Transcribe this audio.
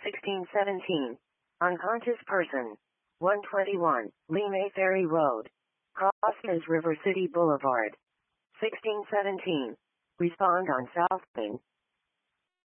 1617. Unconscious person. 121. Limay Ferry Road. Crosses River City Boulevard. 1617. Respond on South Main.